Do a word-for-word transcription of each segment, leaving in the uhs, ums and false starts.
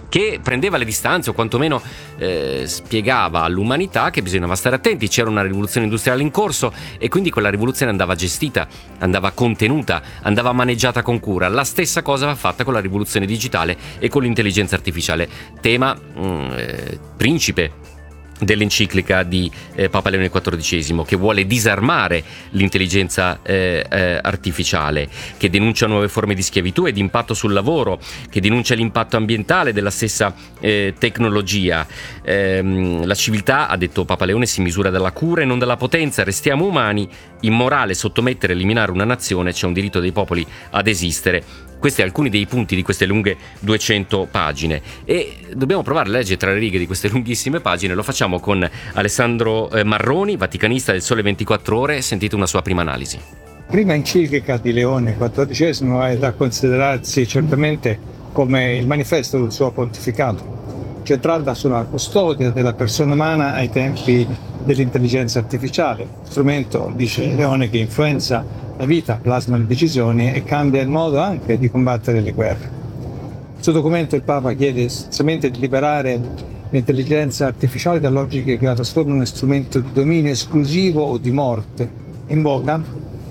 che prendeva le distanze o quantomeno eh, spiegava all'umanità che bisognava stare attenti, c'era una rivoluzione industriale in corso e quindi quella rivoluzione andava gestita, andava contenuta, andava maneggiata con cura. La stessa cosa va fatta con la rivoluzione digitale e con l'intelligenza artificiale, tema mh, eh, principe dell'enciclica di eh, Papa Leone quattordicesimo, che vuole disarmare l'intelligenza eh, eh, artificiale, che denuncia nuove forme di schiavitù e di impatto sul lavoro, che denuncia l'impatto ambientale della stessa eh, tecnologia. Ehm, la civiltà, ha detto Papa Leone, si misura dalla cura e non dalla potenza. Restiamo umani, immorale sottomettere e eliminare una nazione, c'è un diritto dei popoli ad esistere. Questi alcuni dei punti di queste lunghe duecento pagine e dobbiamo provare a leggere tra le righe di queste lunghissime pagine. Lo facciamo con Alessandro Marroni, vaticanista del Sole ventiquattro Ore. Sentite una sua prima analisi. Prima enciclica di Leone quattordicesimo è da considerarsi certamente come il manifesto del suo pontificato, centrata sulla custodia della persona umana ai tempi dell'intelligenza artificiale, strumento, dice Leone, che influenza la vita, plasma le decisioni e cambia il modo anche di combattere le guerre. Nel suo documento il Papa chiede essenzialmente di liberare l'intelligenza artificiale da logiche che la trasformano in strumento di dominio esclusivo o di morte. Invoca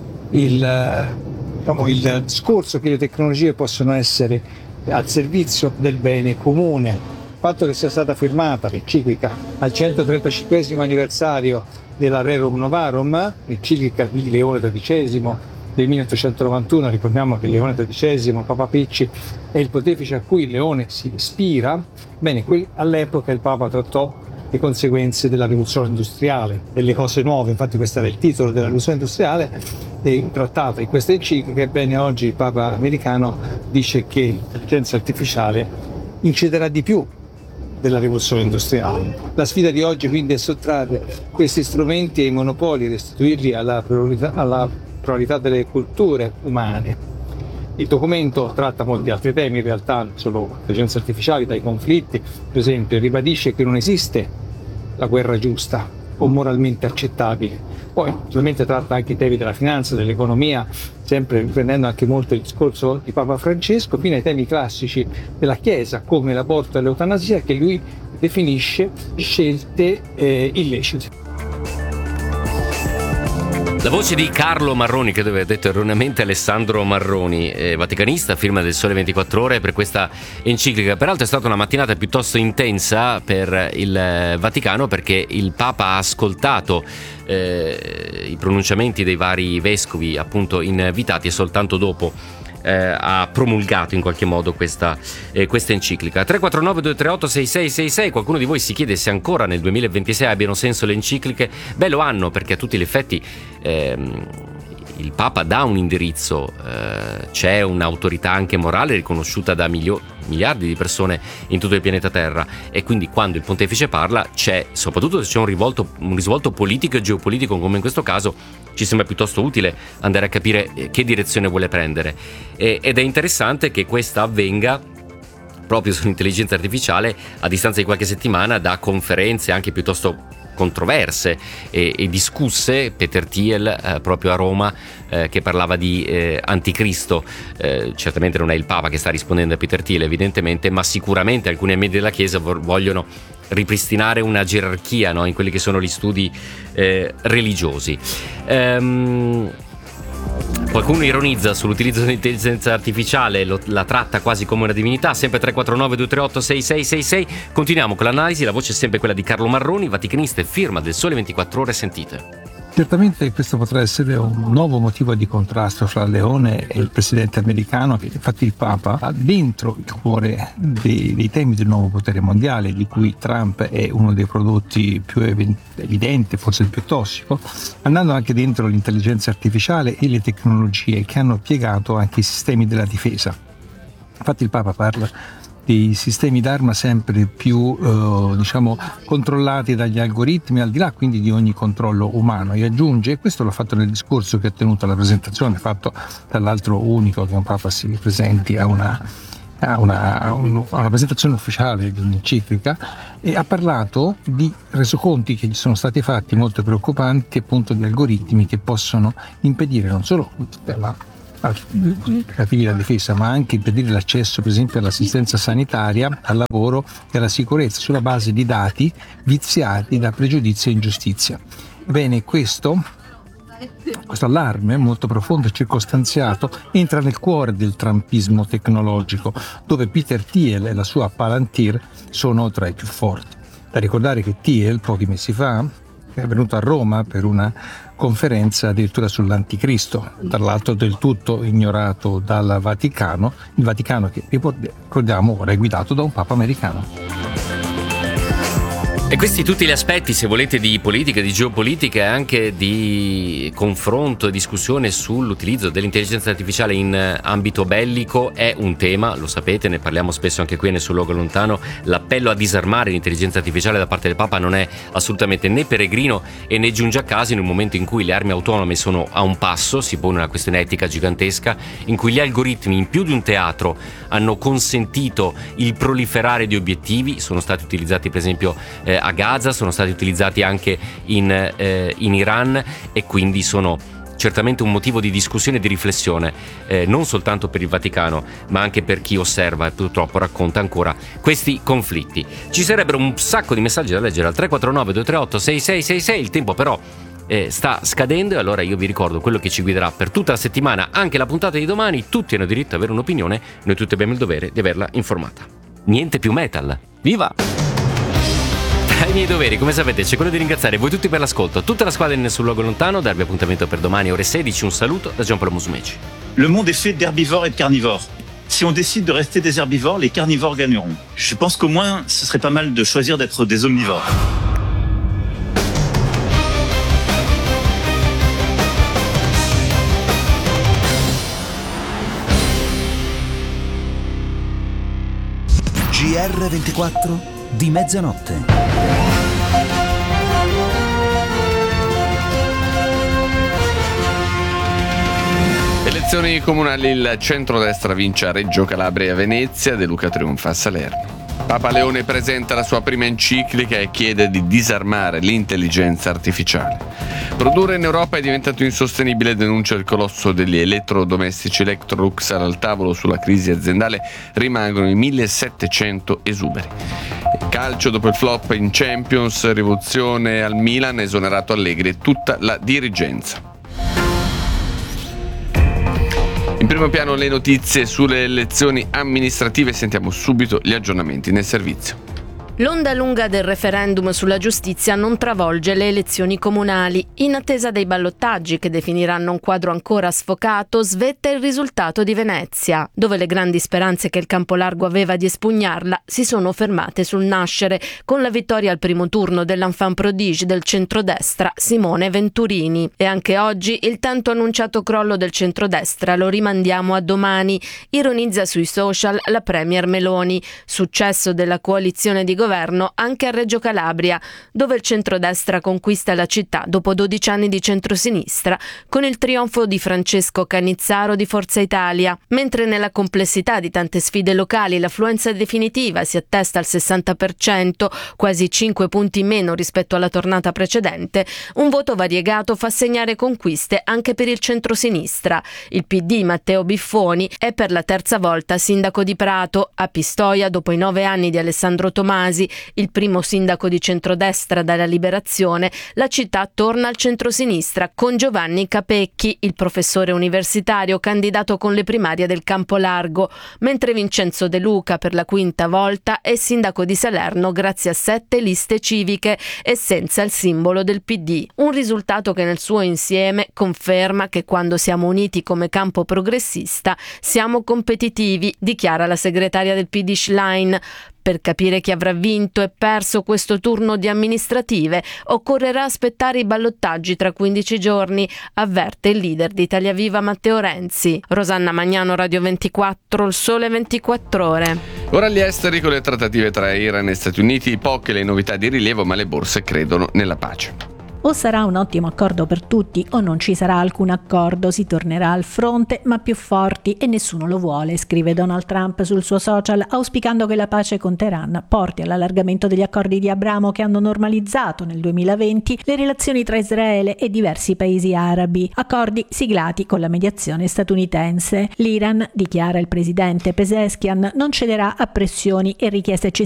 il, diciamo, il discorso che le tecnologie possono essere al servizio del bene comune. Il fatto che sia stata firmata l'enciclica al centotrentacinquesimo anniversario della Rerum Novarum, l'enciclica di Leone tredicesimo del milleottocentonovantuno, ricordiamo che Leone tredicesimo, Papa Picci, è il pontefice a cui Leone si ispira. Bene, qui all'epoca il Papa trattò le conseguenze della rivoluzione industriale, delle cose nuove, infatti questo era il titolo della rivoluzione industriale, e trattato in questa enciclica. Ebbene, oggi il Papa americano dice che l'intelligenza artificiale inciderà di più della rivoluzione industriale. La sfida di oggi quindi è sottrarre questi strumenti ai monopoli, restituirli alla priorità, alla priorità delle culture umane. Il documento tratta molti altri temi, in realtà non solo l'intelligenza artificiale, dai conflitti, per esempio, ribadisce che non esiste la guerra giusta o moralmente accettabile. Poi naturalmente tratta anche i temi della finanza, dell'economia, sempre riprendendo anche molto il discorso di Papa Francesco, fino ai temi classici della Chiesa, come l'aborto e l'eutanasia, che lui definisce scelte eh, illecite. La voce di Carlo Marroni, che dove ha detto erroneamente Alessandro Marroni, eh, vaticanista, firma del Sole ventiquattro Ore per questa enciclica. Peraltro è stata una mattinata piuttosto intensa per il Vaticano, perché il Papa ha ascoltato eh, i pronunciamenti dei vari vescovi appunto invitati e soltanto dopo eh, ha promulgato in qualche modo questa, eh, questa enciclica. tre quattro nove due tre otto sei sei sei sei. Qualcuno di voi si chiede se ancora nel duemilaventisei abbiano senso le encicliche. Beh, lo hanno, perché a tutti gli effetti ehm, il Papa dà un indirizzo, eh, c'è un'autorità anche morale riconosciuta da milio- miliardi di persone in tutto il pianeta Terra, e quindi quando il pontefice parla c'è, soprattutto se c'è un, rivolto, un risvolto politico e geopolitico come in questo caso, ci sembra piuttosto utile andare a capire che direzione vuole prendere, e, ed è interessante che questa avvenga proprio sull'intelligenza artificiale a distanza di qualche settimana da conferenze anche piuttosto controverse e, e discusse. Peter Thiel eh, proprio a Roma eh, che parlava di eh, anticristo. Eh, certamente non è il Papa che sta rispondendo a Peter Thiel evidentemente, ma sicuramente alcuni membri della Chiesa vo- vogliono ripristinare una gerarchia, no, in quelli che sono gli studi eh, religiosi. Ehm, Qualcuno ironizza sull'utilizzo dell'intelligenza artificiale, lo, la tratta quasi come una divinità. Sempre tre quattro nove due tre otto sei sei sei sei. Continuiamo con l'analisi, la voce è sempre quella di Carlo Marroni, vaticanista e firma del Sole ventiquattro Ore. Sentite. Certamente questo potrà essere un nuovo motivo di contrasto fra Leone e il presidente americano, che infatti il Papa ha dentro il cuore dei, dei temi del nuovo potere mondiale, di cui Trump è uno dei prodotti più evidenti, forse il più tossico, andando anche dentro l'intelligenza artificiale e le tecnologie che hanno piegato anche i sistemi della difesa. Infatti il Papa parla dei sistemi d'arma sempre più eh, diciamo controllati dagli algoritmi, al di là quindi di ogni controllo umano, e aggiunge, e questo l'ho fatto nel discorso che ha tenuto alla presentazione, fatto tra l'altro unico che un Papa si presenti a una, a una, a una presentazione ufficiale di un'enciclica, e ha parlato di resoconti che gli sono stati fatti molto preoccupanti, appunto di algoritmi che possono impedire non solo la capire la difesa, ma anche impedire l'accesso per esempio all'assistenza sanitaria, al lavoro e alla sicurezza sulla base di dati viziati da pregiudizio e ingiustizia. Bene, questo Questo allarme molto profondo e circostanziato entra nel cuore del trumpismo tecnologico, dove Peter Thiel e la sua Palantir sono tra i più forti. Da ricordare che Thiel, pochi mesi fa, è venuto a Roma per una conferenza addirittura sull'anticristo, tra l'altro del tutto ignorato dal Vaticano, il Vaticano che ricordiamo ora è guidato da un Papa americano. E questi tutti gli aspetti, se volete, di politica, di geopolitica e anche di confronto e discussione sull'utilizzo dell'intelligenza artificiale in ambito bellico è un tema, lo sapete, ne parliamo spesso anche qui nel Sul Luogo Lontano. L'appello a disarmare l'intelligenza artificiale da parte del Papa non è assolutamente né peregrino e né giunge a caso in un momento in cui le armi autonome sono a un passo, si pone una questione etica gigantesca, in cui gli algoritmi in più di un teatro hanno consentito il proliferare di obiettivi, sono stati utilizzati per esempio eh, a Gaza, sono stati utilizzati anche in, eh, in Iran e quindi sono certamente un motivo di discussione e di riflessione eh, non soltanto per il Vaticano ma anche per chi osserva e purtroppo racconta ancora questi conflitti. Ci sarebbero un sacco di messaggi da leggere al tre quattro nove due tre otto sei sei sei sei, il tempo però eh, sta scadendo e allora io vi ricordo quello che ci guiderà per tutta la settimana, anche la puntata di domani. Tutti hanno diritto ad avere un'opinione, noi tutti abbiamo il dovere di averla informata. Niente più metal, viva! Ai miei doveri, come sapete, c'è quello di ringraziare voi tutti per l'ascolto, tutta la squadra in Sul Luogo Lontano, darvi appuntamento per domani ore sedici. Un saluto da Giampaolo Musumeci. Le monde est fait d'herbivores et de carnivores. Si on décide de rester des herbivores, les carnivores gagneront. Je pense qu'au moins, ce serait pas mal de choisir d'être des omnivores. G R ventiquattro di mezzanotte. Elezioni comunali, il centrodestra vince a Reggio Calabria e a Venezia, De Luca trionfa a Salerno. Papa Leone presenta la sua prima enciclica e chiede di disarmare l'intelligenza artificiale. Produrre in Europa è diventato insostenibile, denuncia il colosso degli elettrodomestici Electrolux. Al tavolo sulla crisi aziendale rimangono i millesettecento esuberi. Calcio, dopo il flop in Champions, rivoluzione al Milan, esonerato Allegri e tutta la dirigenza. In primo piano le notizie sulle elezioni amministrative, sentiamo subito gli aggiornamenti nel servizio. L'onda lunga del referendum sulla giustizia non travolge le elezioni comunali. In attesa dei ballottaggi che definiranno un quadro ancora sfocato, svetta il risultato di Venezia, dove le grandi speranze che il Campolargo aveva di espugnarla si sono fermate sul nascere, con la vittoria al primo turno dell'enfant prodige del centrodestra Simone Venturini. E anche oggi il tanto annunciato crollo del centrodestra lo rimandiamo a domani, ironizza sui social la premier Meloni. Successo della coalizione di governo governo anche a Reggio Calabria, dove il centrodestra conquista la città dopo dodici anni di centrosinistra, con il trionfo di Francesco Cannizzaro di Forza Italia. Mentre nella complessità di tante sfide locali l'affluenza definitiva si attesta al sessanta per cento, quasi cinque punti meno rispetto alla tornata precedente, un voto variegato fa segnare conquiste anche per il centrosinistra. Il P D Matteo Biffoni è per la terza volta sindaco di Prato. A Pistoia, dopo i nove anni di Alessandro Tomasi, il primo sindaco di centrodestra dalla liberazione, la città torna al centrosinistra con Giovanni Capecchi, il professore universitario candidato con le primarie del Campolargo, mentre Vincenzo De Luca per la quinta volta è sindaco di Salerno grazie a sette liste civiche e senza il simbolo del P D. Un risultato che nel suo insieme conferma che quando siamo uniti come campo progressista siamo competitivi, dichiara la segretaria del P D Schlein. Per capire chi avrà vinto e perso questo turno di amministrative occorrerà aspettare i ballottaggi tra quindici giorni, avverte il leader di Italia Viva Matteo Renzi. Rosanna Magnano, Radio ventiquattro, Il Sole ventiquattro Ore. Ora gli esteri con le trattative tra Iran e Stati Uniti, poche le novità di rilievo ma le borse credono nella pace. O sarà un ottimo accordo per tutti o non ci sarà alcun accordo, si tornerà al fronte ma più forti e nessuno lo vuole, scrive Donald Trump sul suo social, auspicando che la pace con Teheran porti all'allargamento degli accordi di Abramo che hanno normalizzato nel duemilaventi le relazioni tra Israele e diversi paesi arabi, accordi siglati con la mediazione statunitense. L'Iran, dichiara il presidente Pezeshkian, non cederà a pressioni e richieste eccessive